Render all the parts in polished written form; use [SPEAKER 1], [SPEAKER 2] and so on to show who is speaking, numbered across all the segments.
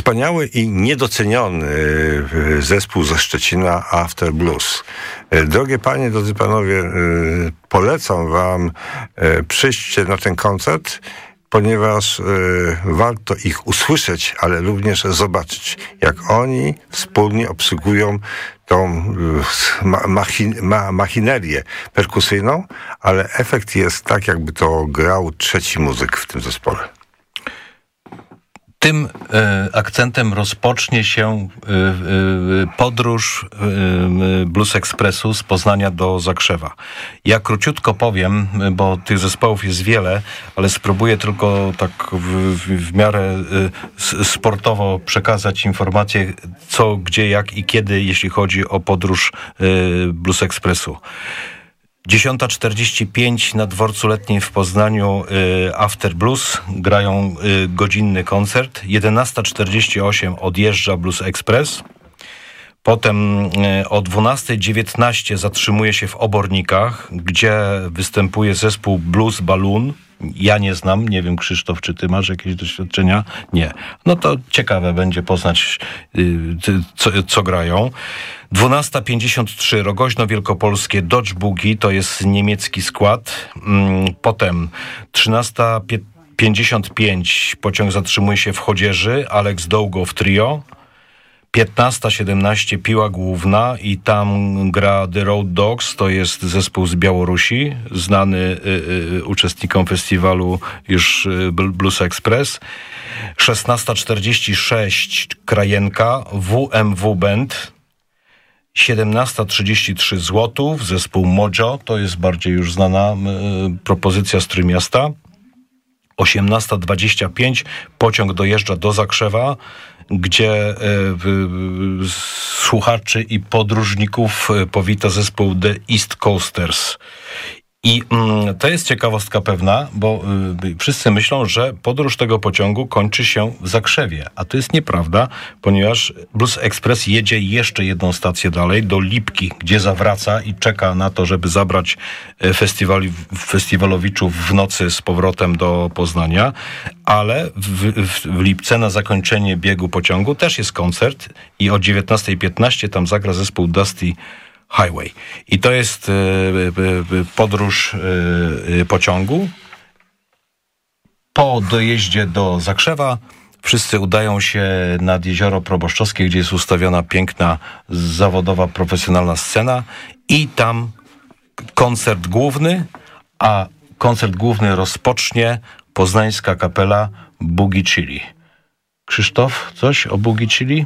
[SPEAKER 1] Wspaniały i niedoceniony zespół ze Szczecina After Blues. Drogie panie, drodzy panowie, polecam wam przyjście na ten koncert, ponieważ warto ich usłyszeć, ale również zobaczyć, jak oni wspólnie obsługują tą machinerię perkusyjną, ale efekt jest tak, jakby to grał trzeci muzyk w tym zespole.
[SPEAKER 2] Tym akcentem rozpocznie się podróż Blues Expressu z Poznania do Zakrzewa. Ja króciutko powiem, bo tych zespołów jest wiele, ale spróbuję tylko tak w miarę sportowo przekazać informacje, co, gdzie, jak i kiedy, jeśli chodzi o podróż Blues Expressu. 10:45 na Dworcu Letnim w Poznaniu After Blues, grają godzinny koncert. 11:48 odjeżdża Blues Express. Potem o 12:19 zatrzymuje się w Obornikach, gdzie występuje zespół Blues Balloon. Ja nie znam, nie wiem, Krzysztof, czy ty masz jakieś doświadczenia? Nie. No to ciekawe będzie poznać, co grają. 12:53 Rogoźno Wielkopolskie Dodge Boogie, to jest niemiecki skład. Potem 13:55 pociąg zatrzymuje się w Chodzieży, Alex Dołgow Trio. 15:17 Piła Główna i tam gra The Road Dogs, to jest zespół z Białorusi, znany uczestnikom festiwalu już Blues Express. 16:46 Krajenka, WMW Band. 17:33 Złotów, zespół Mojo, to jest bardziej już znana propozycja z Trójmiasta. 18:25 pociąg dojeżdża do Zakrzewa, gdzie słuchaczy i podróżników powita zespół The East Coasters. I to jest ciekawostka pewna, bo wszyscy myślą, że podróż tego pociągu kończy się w Zakrzewie, a to jest nieprawda, ponieważ Blues Express jedzie jeszcze jedną stację dalej, do Lipki, gdzie zawraca i czeka na to, żeby zabrać festiwalowiczów w nocy z powrotem do Poznania, ale w Lipce na zakończenie biegu pociągu też jest koncert i o 19:15 tam zagra zespół Dusty Highway. I to jest podróż pociągu. Po dojeździe do Zakrzewa wszyscy udają się nad Jezioro Proboszczowskie, gdzie jest ustawiona piękna, zawodowa, profesjonalna scena i tam koncert główny, a koncert główny rozpocznie poznańska kapela Boogie Chili. Krzysztof, coś o Boogie Chili?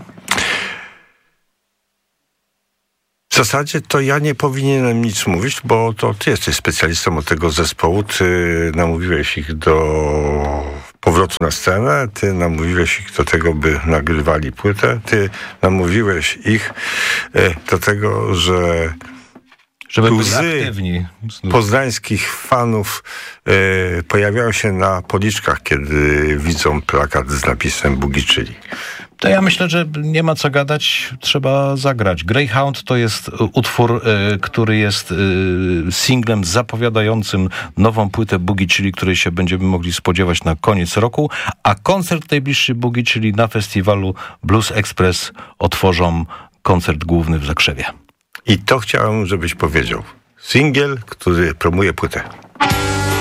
[SPEAKER 1] W zasadzie to ja nie powinienem nic mówić, bo to ty jesteś specjalistą od tego zespołu. Ty namówiłeś ich do powrotu na scenę, ty namówiłeś ich do tego, by nagrywali płytę, ty namówiłeś ich do tego, żeby łzy poznańskich fanów pojawiają się na policzkach, kiedy widzą plakat z napisem Boogie Chili.
[SPEAKER 2] To ja myślę, że nie ma co gadać, trzeba zagrać. Greyhound to jest utwór, który jest singlem zapowiadającym nową płytę Boogie Chili, której się będziemy mogli spodziewać na koniec roku, a koncert najbliższy Boogie Chili na festiwalu Blues Express otworzą koncert główny w Zakrzewie.
[SPEAKER 1] I to chciałem, żebyś powiedział. Singiel, który promuje płytę.